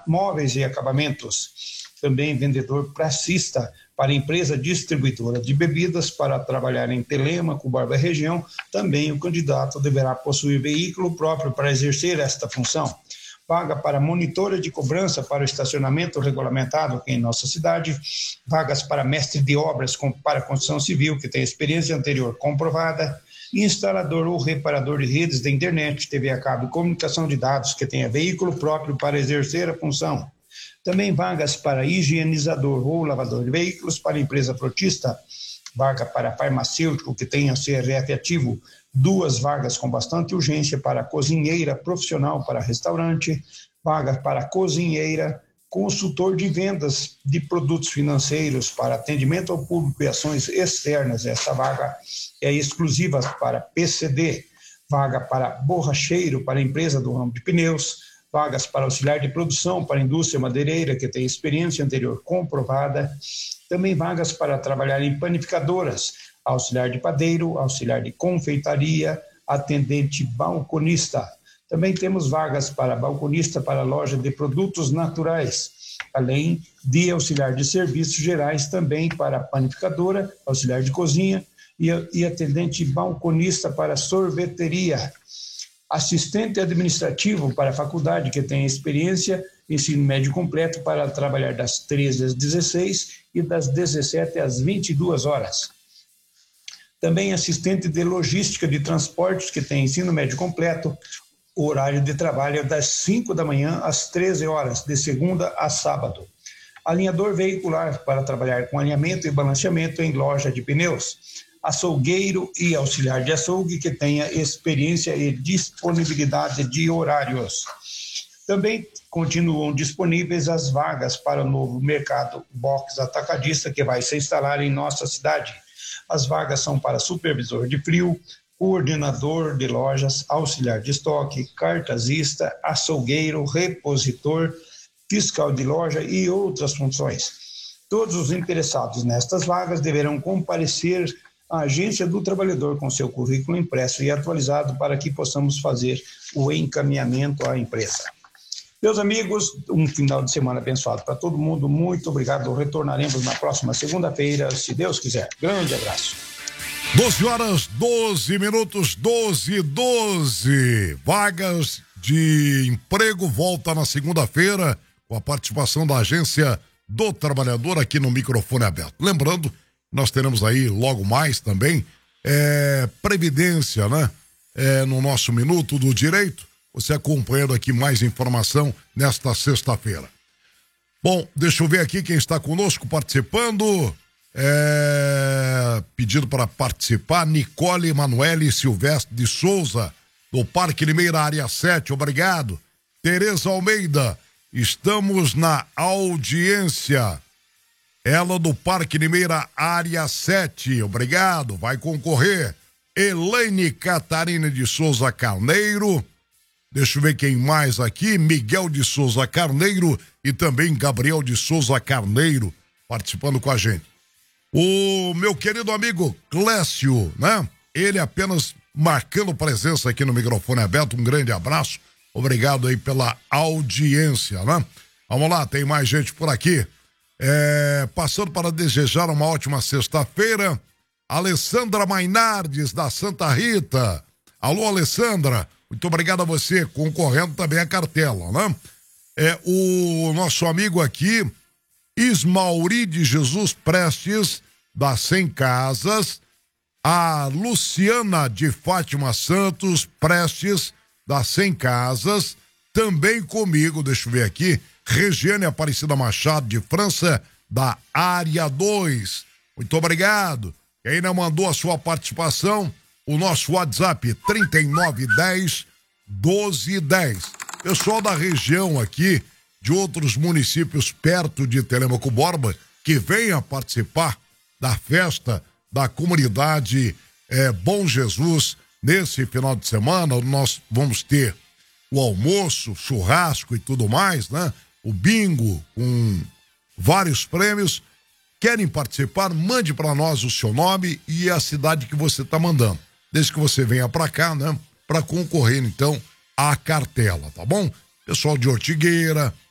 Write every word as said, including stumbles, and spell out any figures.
móveis e acabamentos. Também vendedor pracista para empresa distribuidora de bebidas para trabalhar em Telêmaco, Borba região. Também o candidato deverá possuir veículo próprio para exercer esta função. Vaga para monitora de cobrança para o estacionamento regulamentado aqui em nossa cidade. Vagas para mestre de obras com, para construção civil, que tem experiência anterior comprovada. Instalador ou reparador de redes de internet, T V a cabo e comunicação de dados, que tenha veículo próprio para exercer a função. Também vagas para higienizador ou lavador de veículos para empresa frotista. Vaga para farmacêutico que tenha C R F ativo. Duas vagas com bastante urgência para cozinheira profissional para restaurante. Vaga para cozinheira, consultor de vendas de produtos financeiros para atendimento ao público e ações externas. Essa vaga é exclusiva para P C D. Vaga para borracheiro para empresa do ramo de pneus. Vagas para auxiliar de produção para indústria madeireira que tem experiência anterior comprovada. Também vagas para trabalhar em panificadoras, auxiliar de padeiro, auxiliar de confeitaria, atendente balconista. Também temos vagas para balconista para loja de produtos naturais, além de auxiliar de serviços gerais também para panificadora, auxiliar de cozinha e, e atendente balconista para sorveteria. Assistente administrativo para a faculdade que tem experiência, ensino médio completo para trabalhar das treze às dezesseis e das dezessete às vinte e duas horas. Também assistente de logística de transportes que tem ensino médio completo, o horário de trabalho é das cinco da manhã às treze horas, de segunda a sábado. Alinhador veicular para trabalhar com alinhamento e balanceamento em loja de pneus. Açougueiro e auxiliar de açougue que tenha experiência e disponibilidade de horários. Também continuam disponíveis as vagas para o novo mercado box atacadista que vai se instalar em nossa cidade. As vagas são para supervisor de frio, coordenador de lojas, auxiliar de estoque, cartazista, açougueiro, repositor, fiscal de loja e outras funções. Todos os interessados nestas vagas deverão comparecer a agência do trabalhador com seu currículo impresso e atualizado para que possamos fazer o encaminhamento à empresa. Meus amigos, um final de semana abençoado para todo mundo. Muito obrigado. Retornaremos na próxima segunda-feira, se Deus quiser. Grande abraço. doze horas, doze minutos, doze, doze. Vagas de emprego volta na segunda-feira com a participação da agência do trabalhador aqui no microfone aberto. Lembrando, nós teremos aí logo mais também é, Previdência, né? É, no nosso Minuto do Direito, você acompanhando aqui mais informação nesta sexta-feira. Bom, deixa eu ver aqui quem está conosco participando. É, pedido para participar, Nicole Emanuele Silvestre de Souza, do Parque Limeira, área sete, obrigado. Tereza Almeida, estamos na audiência. Ela do Parque Limeira, área sete, obrigado, vai concorrer. Elaine Catarina de Souza Carneiro, deixa eu ver quem mais aqui, Miguel de Souza Carneiro e também Gabriel de Souza Carneiro participando com a gente. O meu querido amigo Clécio, né? Ele apenas marcando presença aqui no microfone aberto, um grande abraço, obrigado aí pela audiência, né? Vamos lá, tem mais gente por aqui. É, passando para desejar uma ótima sexta-feira, Alessandra Mainardes, da Santa Rita. Alô, Alessandra, muito obrigado a você, concorrendo também a cartela, né? É, o nosso amigo aqui, Ismauri de Jesus Prestes, da Cem Casas, a Luciana de Fátima Santos Prestes, da Cem Casas, também comigo, deixa eu ver aqui, Regiane Aparecida Machado de França, da área dois. Muito obrigado. E ainda mandou a sua participação, o nosso WhatsApp trinta e nove dez, doze dez. Pessoal da região aqui, de outros municípios perto de Telêmaco Borba, que venha participar da festa da comunidade é, Bom Jesus. Nesse final de semana, nós vamos ter o almoço, churrasco e tudo mais, né? O bingo com vários prêmios. Querem participar? Mande para nós o seu nome e a cidade que você está mandando. Desde que você venha para cá, né? Para concorrer, então, à cartela, tá bom? Pessoal de Ortigueira,